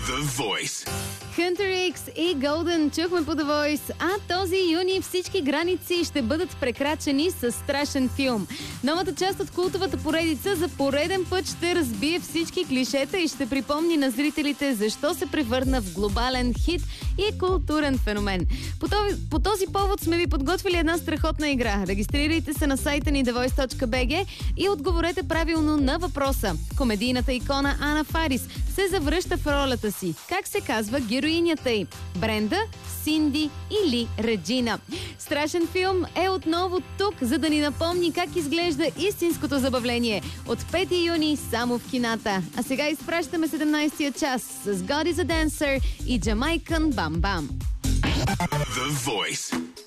The Voice. Hunter X и Golden чухме по The Voice, а този юни всички граници ще бъдат прекрачени с страшен филм. Новата част от култовата поредица за пореден път ще разбие всички клишета и ще припомни на зрителите защо се превърна в глобален хит и културен феномен. По този повод сме ви подготвили една страхотна игра. Регистрирайте се на сайта ни thevoice.bg и отговорете правилно на въпроса. Комедийната икона Ана Фарис се завръща в ролята си. Как се казва героинята й? Бренда, Синди или Реджина? Страшен филм е отново тук, за да ни напомни как изглежда истинското забавление. От 5 юни само в кината. А сега изпращаме 17-я час с God is a Dancer и Jamaican Bam Bam. The Voice.